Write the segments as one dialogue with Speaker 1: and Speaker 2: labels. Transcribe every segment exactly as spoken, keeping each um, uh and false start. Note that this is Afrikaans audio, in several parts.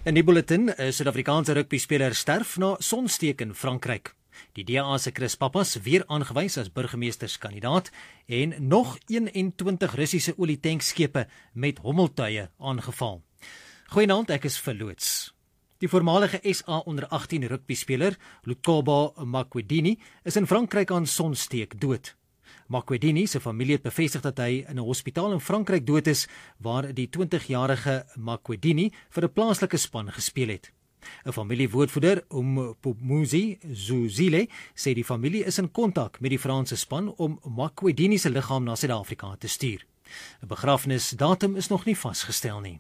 Speaker 1: In die bulletin, 'n Suid-Afrikaanse rugbyspeler sterf na sonsteek in Frankryk. Die D A se Chris Pappas weer aangewys as burgemeesterskandidaat en nog eenentwintig Russiese olietankschepe met hommeltuie aangeval. Goeienaand, ek is verloots. Die voormalige S A onder agttien rugbyspeler Luthkobo Makwedini is in Frankryk aan sonsteek dood. Makwedini se familie het bevestig dat hy in 'n hospitaal in Frankryk dood is, waar die twintigjarige Makwedini vir 'n plaaslike span gespeel het. 'n Familiewoordvoerder, Umphumuzi Zuzile, sê die familie is in kontak met die Franse span om Makwedini se liggaam na Suid-Afrika te stuur. 'n Begrafnisdatum is nog nie vasgestel nie.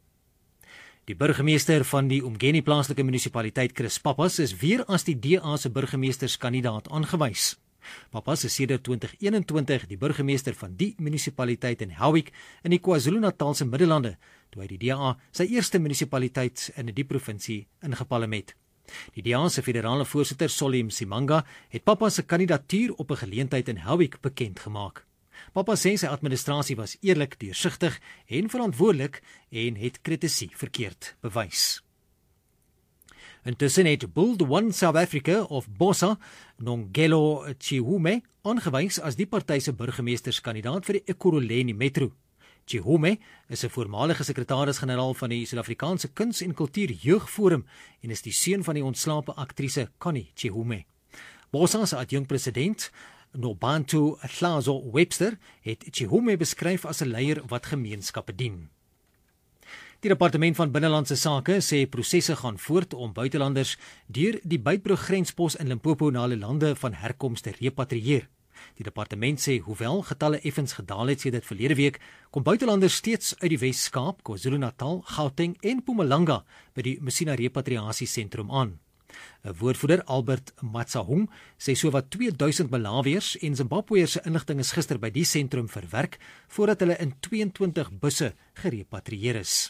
Speaker 1: Die burgemeester van die Umgeni plaaslike munisipaliteit, Chris Pappas, is weer as die D A se burgemeesterskandidaat aangewys. Pappas is sedert twintig eenentwintig die burgemeester van die munisipaliteit in Howick in die KwaZulu-Natalse Middellande, toe hy die D A sy eerste munisipaliteit in die provinsie ingepalem het. Die D A se federale voorsitter, Solly Msimanga, het Pappas se kandidatuur op 'n geleentheid in Howick bekend gemaak. Pappas sê sy administrasie was eerlik, deursigtig en verantwoordelik en het kritisie verkeerd bewys. Intussen het Build One South Africa of BOSA Nongelo Chihume aangewys as die party se burgemeesterskandidaat vir die Ekurhuleni Metro. Chihume is 'n voormalige sekretaris-generaal van die Suid-Afrikaanse Kuns- en Kultuur Jeugforum en is die seun van die ontslape aktrise Connie Chihume. BOSA se adjunkpresident Nobantu Hlazo Webster het Chihume beskryf as 'n leier wat gemeenskappe dien. Die Departement van Binnelandse Sake sê prosesse gaan voort om buitelanders deur die Beitbrug grenspos in Limpopo na hulle lande van herkoms te repatrieer. Die departement sê hoewel getalle effens gedaal het sedert verlede week, kom buitelanders steeds uit die Wes-Kaap, KwaZulu-Natal, Gauteng en Mpumalanga by die Messina repatriasiesentrum aan. 'n Woordvoerder, Albert Matsahong, sê sowat tweeduisend Malawiërs en Zimbabweërs se inligting is gister by die sentrum verwerk voordat hulle in tweeëntwintig busse gerepatrieer is.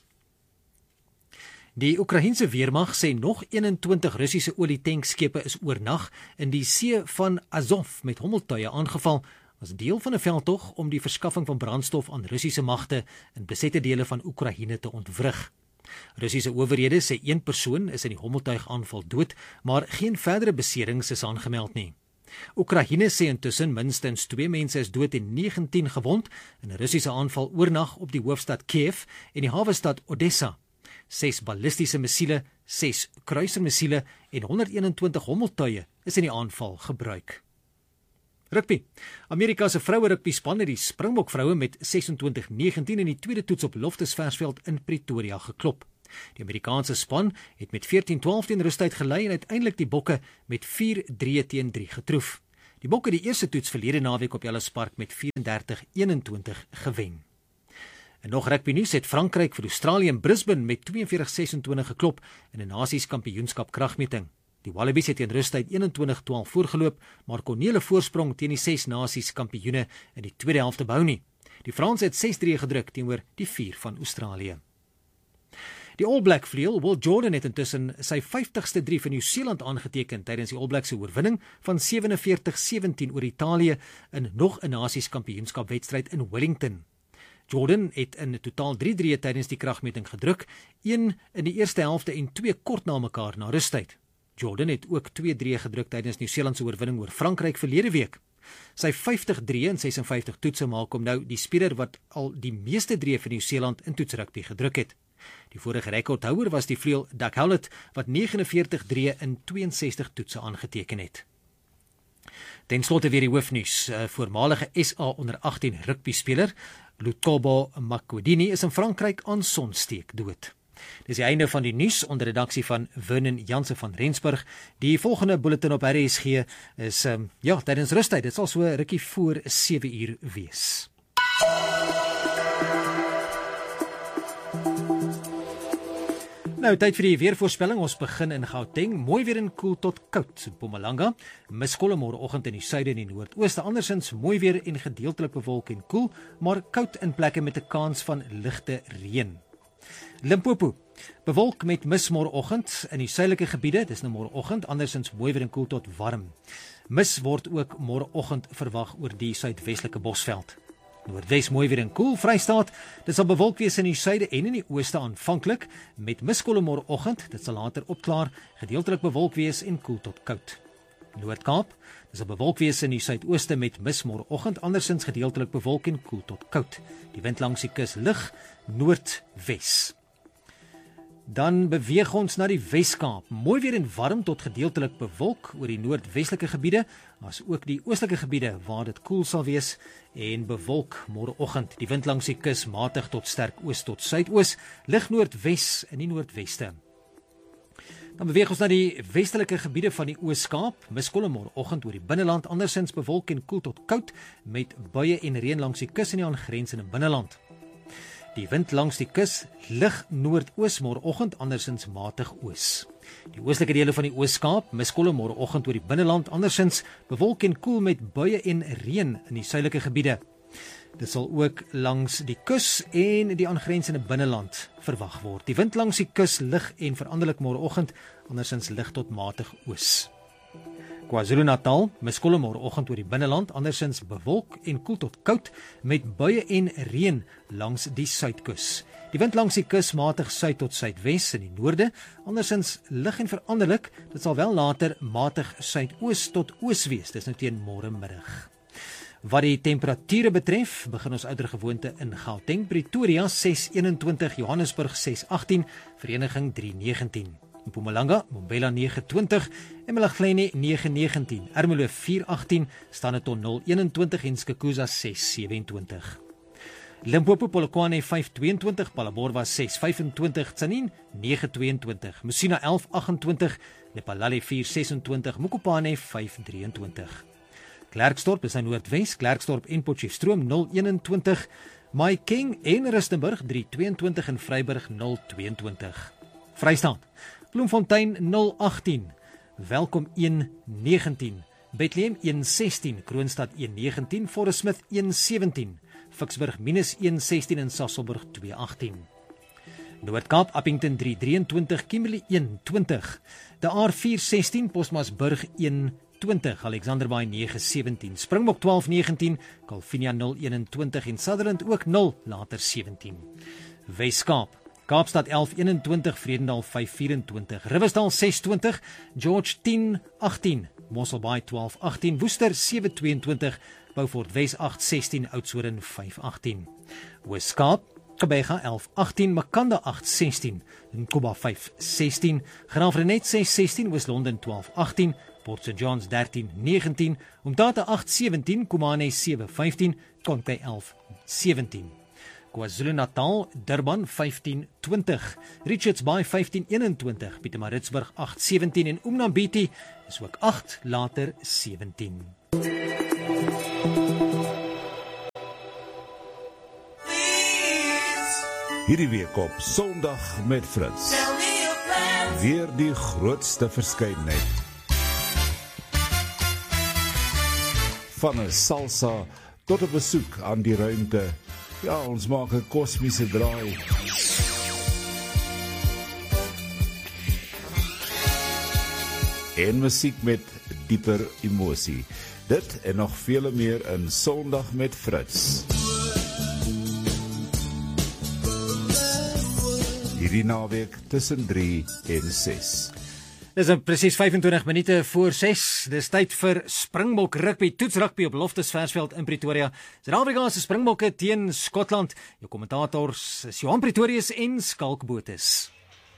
Speaker 1: Die Oekraïense weermag sê nog eenentwintig Russiese olietankschepe is oornag in die see van Azov met hommeltuie aangeval as deel van 'n veldtog om die verskaffing van brandstof aan Russiese magte in besette dele van Oekraïne te ontwrig. Russiese owerhede sê een persoon is in die hommeltuigaanval dood, maar geen verdere beserings is aangemeld nie. Oekraïne sê intussen minstens twee mense is dood en negentien gewond in 'n Russiese aanval oornag op die hoofstad Kiev en die hawestad Odessa. Ses ballistiese missiele, ses kruisermissiele en honderdeenentwintig hommeltuie is in die aanval gebruik. Rugby. Amerika se vroue rugbyspan het die Springbok vroue met sesentwintig negentien in die tweede toets op Loftus Versveld in Pretoria geklop. Die Amerikaanse span het met veertien twaalf teen rustyd gelei en uiteindelik die Bokke met vier drie teen drie getroof. Die Bokke het die eerste toets verlede naweek op Ellis Park met vyf-en-dertig eenentwintig gewen. En nog rugby nuus het Frankryk vir Australië in Brisbane met tweeënveertig sesentwintig geklop in 'n Nasies Kampioenskap kragmeting. Die Wallabies het teen rustyd eenentwintig twaalf voorgeloop, maar kon nie 'n voorsprong teen die ses Nasies kampioene in die tweede helfte behou nie. Die Franse het ses drie gedruk teenoor die vier van Australië. Die All Black vleuel Will Jordan het intussen sy vyftigste drie vir Nieu-Seeland aangeteken tydens die All Blacks se oorwinning van sewenenveertig sewentien oor Italië in nog 'n Nasies Kampioenskap wedstryd in Wellington. Jordan het in totaal drie drie tydens die kragmeting gedruk, een in die eerste helfte en twee kort na mekaar na rustyd. Jordan het ook twee drie gedruk tydens Nieu-Seeland se oorwinning oor Frankryk verlede week. Sy vyftig drie en sesenvyftig toetse maak hom nou die speler wat al die meeste drie vir Nieu-Seeland in toetsrugby gedruk het. Die vorige rekordhouer was die vleuel Doug Howlett wat negenenveertig drie in tweeënsestig toetse aangeteken het. Ten slotte weer die hoofnuus. 'n Voormalige S A onder agttien rugbyspeler Luthkobo Makwedini is in Frankryk aan sonsteek dood. Dis die einde van die nuus onder redaksie van Vernon Jansen van Rensburg. Die volgende bulletin op R S G is um, ja, tydens rustyd. Dit sal so rukkie voor sewe uur wees. Nou, tyd vir die weervoorspelling. Ons begin in Gauteng. Mooi weer en koel tot koud in Mpumalanga. Miskolle môreoggend in die suide en die noordooste. Andersins mooi weer en gedeeltelik bewolk en koel, maar koud in plekke met 'n kans van ligte reën. Limpopo, bewolk met mis môreoggend in die suidelike gebiede. Dis nou môreoggend, andersins mooi weer en koel tot warm. Mis word ook môreoggend verwag oor die suidwestelike Bosveld. Noordwes mooi weer en koel. Vrystaat, dit sal bewolk wees in die suide en in die ooste aanvanklik met miskolle môreoggend. Dit sal later opklaar, gedeeltelik bewolk wees en koel tot koud. Noord-Kaap, dit sal bewolk wees in die suidooste met mis môreoggend, andersins gedeeltelik bewolk en koel tot koud. Die wind langs die kus lig noordwes. Dan beweeg ons na die Wes-Kaap. Mooi weer en warm tot gedeeltelik bewolk oor die noordwestelike gebiede, as ook die oostelike gebiede waar dit koel sal wees en bewolk môreoggend. Die wind langs die kus matig tot sterk oos tot suidoos, lig noordwes in die noordweste. Dan beweeg ons na die westelike gebiede van die Oos-Kaap. Miskolle môreoggend oor die binneland, andersins bewolk en koel tot koud met buie en reën langs die kus in die aangrensende binneland. Die wind langs die kus lig noordoos môreoggend, andersins matig oos. Die oostelike dele van die Oos-Kaap, miskolle môreoggend oor die binneland, andersins bewolk en koel met buie en reën in die suidelike gebiede. Dit sal ook langs die kus en die aangrensende binneland verwag word. Die wind langs die kus lig en veranderlik môreoggend, andersins lig tot matig oos. KwaZulu-Natal, miskolle môreoggend oor die binneland, andersins bewolk en koel tot koud met buie en reën langs die suidkus. Die wind langs die kus matig suid tot suidwes in die noorde, andersins lig en veranderlik, dit sal wel later matig suidoos tot oos wees, dis nou teen môre middag. Wat die temperature betref, begin ons ouer gewoonte in Gauteng, Pretoria ses eenentwintig, Johannesburg ses agtien, Vereniging drie negentien. Mpumalanga, Mbombela nege twintig, Emelaghleni nege negentien, Ermelo vier agtien, Standerton nul eenentwintig en Skukuza ses sewentwintig. Limpopo, Polokwane vyf tweeëntwintig, Phalaborwa ses vyfentwintig, Tzaneen nege tweeëntwintig, Musina elf agentwintig, Lephalale vier sesentwintig, Mokopane vyf drieëntwintig. Klerksdorp is in Noordwes, Klerksdorp en Potchefstroom nul eenentwintig, Mahikeng en Rustenburg drie tweeëntwintig en Vryburg nul tweeëntwintig. Vrystaat, Bloemfontein nul agtien, Welkom een negentien, Bethlehem een sestien, Kroonstad een negentien, Forest Smith een sewentien, Ficksburg minus een sestien en Sasolburg twee agtien. Noord-Kaap, Appington drie drieëntwintig, Kimberley een twintig, De Aar vier sestien, Postmasburg een twintig, Alexanderbaai nege sewentien, Springbok twaalf negentien, Calvinia nul eenentwintig en Sutherland ook nul, later sewentien. Wes-Kaap, Kaapstad elf eenentwintig, Vredendal vyf vyfentwintig, Riversdal ses twintig, George tien agtien, Mosselbaai twaalf agtien, Woester sewe tweeëntwintig, Beaufort Wes agt sestien, Oudtshoorn vyf agtien. Oos-Kaap, Gqeberha elf agtien, Makanda agt sestien, Nkoba vyf sestien, Graaf-Reinet ses sestien, Oos-London twaalf agtien, Port Saint John's dertien negentien, Umtata agt sewentien, Kumane sewe vyftien, Kontay elf sewentien. KwaZulu-Natal, Durban vyftien twintig, Richards Bay vyftien eenentwintig, Pietermaritzburg agt sewentien en Umnambiti is ook agt, later sewentien.
Speaker 2: Hierdie week op Sondag met Fritz. Weer die grootste verskeidenheid. Van 'n salsa tot 'n besoek aan die ruimte. Ja, ons maak 'n kosmiese draai. En musiek met dieper emosie. Dit en nog vele meer in Sondag met Fritz. Hierdie naweek tussen drie en ses.
Speaker 1: Dis presies vyfentwintig minute voor ses. Dis tyd vir Springbok rugby, toets rugby op Loftusversveld in Pretoria. Suid-Afrikaanse Springbokke teen Skotland. Jou kommentators is Johan Pretorius en Skalk Botes.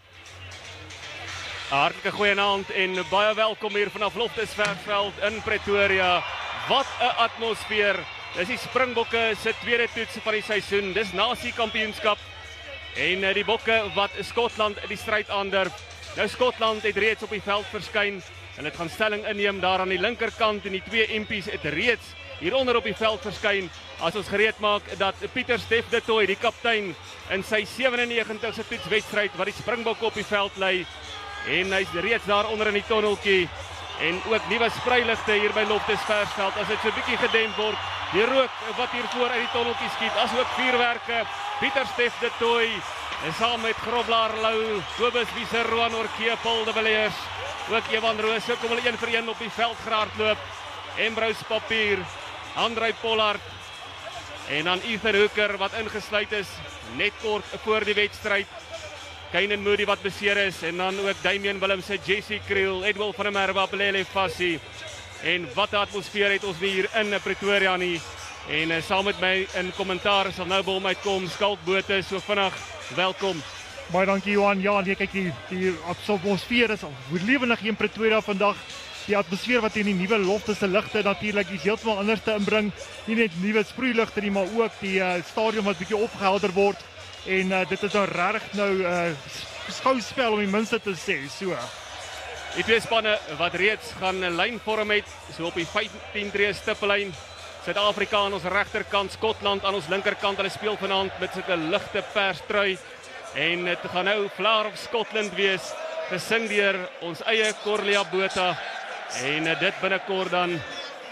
Speaker 3: Hartlike goeienaand en baie welkom hier vanaf Loftusversveld in Pretoria. Wat 'n atmosfeer. Dis die Springbokke se tweede toets van die seisoen. Dis nasie kampioenskap. En die bokke wat Skotland die stryd aandurf. Nou Skotland het reeds op die veld verskyn en het gaan stelling inneem daar aan die linkerkant en die twee impies het reeds hieronder op die veld verskyn as ons gereed maak dat Pieter Stef de Tooy, die kaptein, in sy sewennegentigste toetswedstryd wat die Springbokke op die veld lei en hy's reeds daar onder in die tonneltjie en ook nuwe spreiligte hier by Loftusversveld as dit so 'n bietjie gedemp word. Die rook wat hier voor uit die tonneltjie skiet, as ook vuurwerke. Pieter Stef de Tooy en saam met Groblaar Lou, Kobus Wieser, Roan Orkee, Paul de Villiers, ook Evan Roos, so kom hulle een vir een op die veld gehardloop. Embrose Papier, Andrei Pollard En dan Ethan Hooker wat ingesluit is net kort voor die wedstryd. Kainan Moody wat beseer is en dan ook Damian Willemse, Jesse Kriel, Edwil van der Merwe, Pelele Fassie. En wat 'n atmosfeer het ons nie hier in Pretoria nie. En uh, saam met my in kommentaar sal nou by hom uitkom Skalk Botha, so vinnig welkom.
Speaker 4: Baie dankie Johan. Ja, nee, kyk die die atmosfeer is lewendig hier in Pretoria vandag. Die atmosfeer wat in die nuwe Loftus se ligte natuurlik is heeltemal anders te inbring. Nie net nuwe sproeiligte nie, maar ook die uh, stadion wat bietjie opgehelder word. En uh, dit is nou regtig nou 'n uh, skouspel om die minste te sê. So.
Speaker 3: Die twee spanne wat reeds gaan 'n lyn vorm het, so op die vyftien tree stippellyn. Suid-Afrika aan ons regterkant, Skotland aan ons linkerkant. Hulle speel vanaand met sulke ligte perstrui. En dit gaan nou Flower of Scotland wees, gesing deur ons eie Corlia Botha. En dit binnekort dan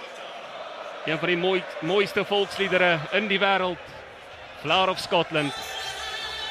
Speaker 3: een van die mooi, mooiste volksliedere in die wêreld, Flower of Scotland.